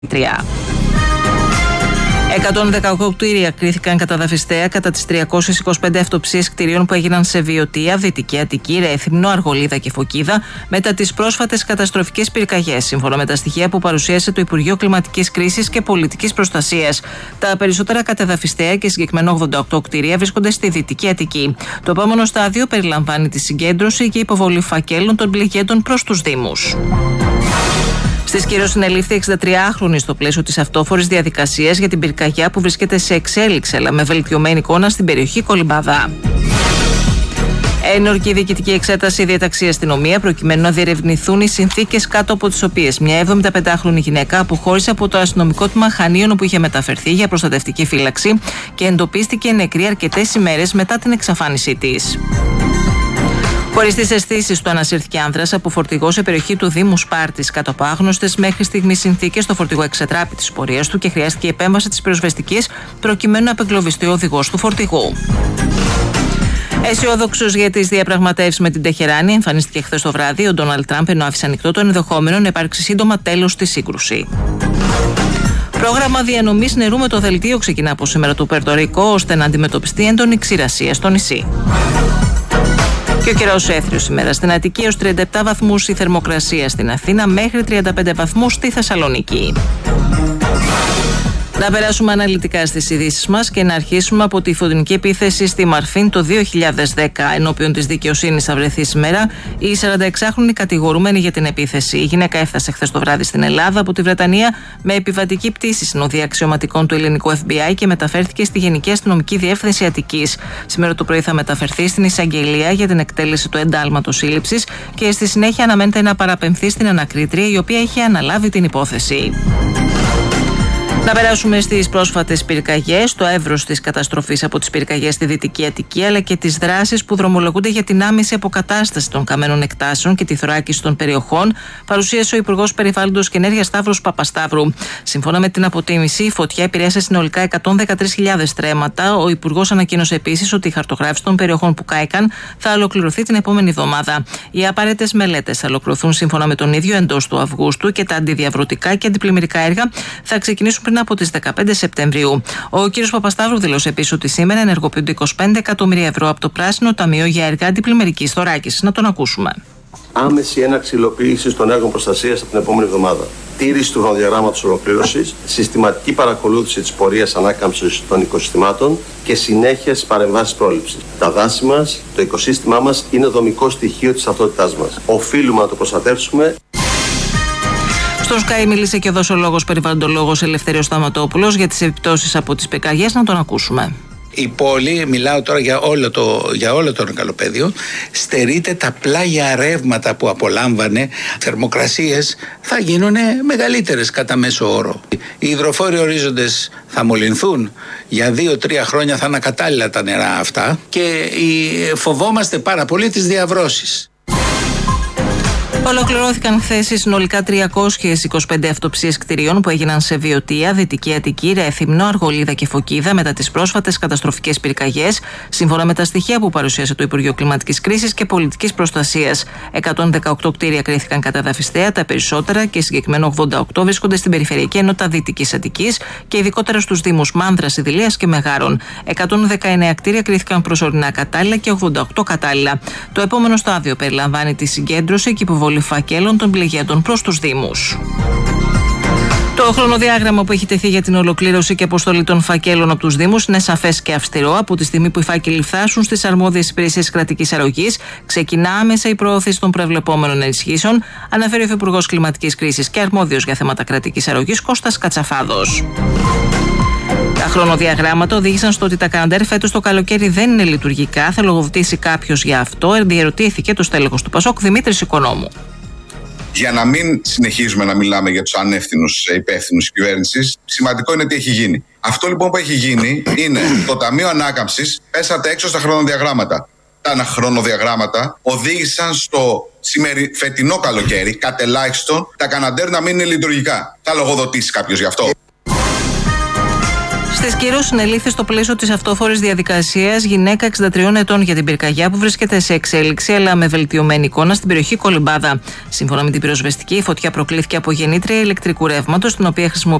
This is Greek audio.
118 κτίρια κρίθηκαν καταδαφιστέα κατά τις 325 αυτοψίες κτιρίων που έγιναν σε Βιωτία, Δυτική Αττική, Ρέθυμνο, Αργολίδα και Φωκίδα μετά τις πρόσφατες καταστροφικές πυρκαγιές, σύμφωνα με τα στοιχεία που παρουσίασε το Υπουργείο Κλιματικής Κρίσης και Πολιτικής Προστασίας. Τα περισσότερα καταδαφιστέα και συγκεκριμένα 88 κτίρια βρίσκονται στη Δυτική Αττική. Το επόμενο στάδιο περιλαμβάνει τη συγκέντρωση και υποβολή φακέλων των πληγέντων προς τους Δήμους. Στη Σκύρο συνελήφθη 63χρονη στο πλαίσιο της αυτόφορης διαδικασίας για την πυρκαγιά που βρίσκεται σε εξέλιξη, αλλά με βελτιωμένη εικόνα στην περιοχή Κολυμπάδα. Ένορκη διοικητική εξέταση διέταξε η αστυνομία προκειμένου να διερευνηθούν οι συνθήκες κάτω από τις οποίες μια 75χρονη γυναίκα αποχώρησε από το αστυνομικό τμήμα Χανίων όπου είχε μεταφερθεί για προστατευτική φύλαξη και εντοπίστηκε νεκρή αρκετές ημέρες μετά την εξαφάνισή της. Χωρίς τις αισθήσεις του ανασύρθηκε άνδρας από φορτηγό σε περιοχή του Δήμου Σπάρτης. Κάτω από άγνωστες μέχρι στιγμής συνθήκες, το φορτηγό εξετράπη τις πορείες του και χρειάστηκε η επέμβαση της πυροσβεστικής προκειμένου να απεγκλωβιστεί ο οδηγός του φορτηγού. Αισιόδοξος για τις διαπραγματεύσεις με την Τεχεράνη, εμφανίστηκε χθες το βράδυ ο Ντόναλντ Τραμπ, ενώ άφησε ανοιχτό το ενδεχόμενο να υπάρξει σύντομα τέλος στη σύγκρουση. Πρόγραμμα διανομής νερού με το δελτίο ξεκινά από σήμερα το Πουερτο-Ρίκο, ώστε να αντιμετωπιστεί έντονη ξηρασία στο νησί. Και ο καιρός έθριος σήμερα στην Αττική έως 37 βαθμούς η θερμοκρασία στην Αθήνα, μέχρι 35 βαθμούς στη Θεσσαλονίκη. Να περάσουμε αναλυτικά στις ειδήσεις μας και να αρχίσουμε από τη φωτεινική επίθεση στη Μαρφίν το 2010. Ενώπιον της δικαιοσύνης θα βρεθεί σήμερα η 46χρονη κατηγορούμενη για την επίθεση. Η γυναίκα έφτασε χθες το βράδυ στην Ελλάδα από τη Βρετανία με επιβατική πτήση συνοδεία αξιωματικών του ελληνικού FBI και μεταφέρθηκε στη Γενική Αστυνομική Διεύθυνση Αττικής. Σήμερα το πρωί θα μεταφερθεί στην εισαγγελία για την εκτέλεση του εντάλματος σύλληψης και στη συνέχεια αναμένεται να παραπεμφθεί στην ανακρίτρια, η οποία είχε αναλάβει την υπόθεση. Να περάσουμε στις πρόσφατες πυρκαγιές, το εύρος της καταστροφής από τις πυρκαγιές στη Δυτική Αττική, αλλά και τις δράσεις που δρομολογούνται για την άμεση αποκατάσταση των καμένων εκτάσεων και τη θωράκιση των περιοχών, παρουσίασε ο Υπουργός Περιβάλλοντος και Ενέργειας Σταύρος Παπασταύρου. Σύμφωνα με την αποτίμηση, η φωτιά επηρέασε συνολικά 113.000 στρέμματα. Ο Υπουργός ανακοίνωσε επίσης ότι η χαρτογράφηση των περιοχών που κάηκαν θα ολοκληρωθεί την επόμενη εβδομάδα. Οι απαραίτητες μελέτες θα ολοκληρωθούν σύμφωνα με τον ίδιο εντός του Αυγούστου και τα αντιδιαβρωτικά και αντιπλημμυρικά έργα θα ξεκινήσουν πριν από τις 15 Σεπτεμβρίου. Ο κ. Παπασταύρου δήλωσε επίσης ότι σήμερα ενεργοποιούνται 25 εκατομμύρια ευρώ από το Πράσινο Ταμείο για έργα αντιπλημμυρικής θωράκισης. Να τον ακούσουμε. Άμεση έναρξη υλοποίησης των έργων προστασίας από την επόμενη εβδομάδα. Τήρηση του χρονοδιαγράμματος ολοκλήρωσης, συστηματική παρακολούθηση της πορείας ανάκαμψης των οικοσυστημάτων και συνέχεια στις παρεμβάσεις πρόληψης. Τα δάση μας, το οικοσύστημά μας είναι δομικό στοιχείο της ταυτότητάς μας. Οφείλουμε να το προστατεύσουμε. Στο Sky μίλησε και ο δοσολόγος περιβαλλοντολόγος Ελευθέριος Σταματόπουλος για τις επιπτώσεις από τις πυρκαγιές. Να τον ακούσουμε. Η πόλη, μιλάω τώρα για όλο το Νικαλοπαίδιο, στερείται τα πλάγια ρεύματα που απολάμβανε. Θερμοκρασίες θα γίνουν μεγαλύτερες κατά μέσο όρο. Οι υδροφόροι ορίζοντες θα μολυνθούν. Για 2-3 χρόνια θα είναι ακατάλληλα τα νερά αυτά και φοβόμαστε πάρα πολύ τις διαβρώσεις. Ολοκληρώθηκαν χθες συνολικά 325 αυτοψίες κτηρίων που έγιναν σε Βιωτία, Δυτική Αττική, Ρέθυμνο, Αργολίδα και Φωκίδα μετά τις πρόσφατες καταστροφικές πυρκαγιές, σύμφωνα με τα στοιχεία που παρουσίασε το Υπουργείο Κλιματικής Κρίσης και Πολιτικής Προστασίας. 118 κτίρια κρίθηκαν καταδαφιστέα, τα περισσότερα και συγκεκριμένα 88 βρίσκονται στην περιφερειακή ενότητα Δυτικής Αττικής και ειδικότερα στους Δήμους Μάνδρας, Ιδηλίας και Μεγάρων. 119 κτίρια κρίθηκαν προσωρινά κατάλληλα και 88 κατάλληλα. Το επόμενο στάδιο περιλαμβάνει τη συγκέντρωση και υποβολή φακέλων των πληγέντων προς τους Δήμους. Το χρονοδιάγραμμα που έχει τεθεί για την ολοκλήρωση και αποστολή των φακέλων από τους Δήμους είναι σαφές και αυστηρό. Από τη στιγμή που οι φάκελοι φτάσουν στις αρμόδιες υπηρεσίες κρατικής αρρωγής, ξεκινά άμεσα η προώθηση των προεβλεπόμενων ενισχύσεων, αναφέρει ο Υφυπουργός Κλιματικής Κρίσης και αρμόδιος για θέματα κρατικής αρρωγής Κώστας Κατσαφάδος. Τα χρονοδιαγράμματα οδήγησαν στο ότι τα Καναντέρ φέτος το καλοκαίρι δεν είναι λειτουργικά. Θα λογοδοτήσει κάποιος για αυτό, διερωτήθηκε το στέλεχος του Πασόκ Δημήτρης Οικονόμου. Για να μην συνεχίζουμε να μιλάμε για τους ανεύθυνους υπεύθυνους της κυβέρνησης, σημαντικό είναι τι έχει γίνει. Αυτό λοιπόν που έχει γίνει είναι το Ταμείο Ανάκαμψης πέσατε έξω στα χρονοδιαγράμματα. Τα χρονοδιαγράμματα οδήγησαν στο φετινό καλοκαίρι, κατ' ελάχιστον, τα Καναντέρ να μην είναι λειτουργικά. Θα λογοδοτήσει κάποιος γι' αυτό. Στις Κύρος συνελήφθη στο πλαίσιο της αυτόφορης διαδικασίας γυναίκα 63 ετών για την πυρκαγιά που βρίσκεται σε εξέλιξη αλλά με βελτιωμένη εικόνα στην περιοχή Κολυμπάδα. Σύμφωνα με την πυροσβεστική, η φωτιά προκλήθηκε από γεννήτρια ηλεκτρικού ρεύματος, την οποία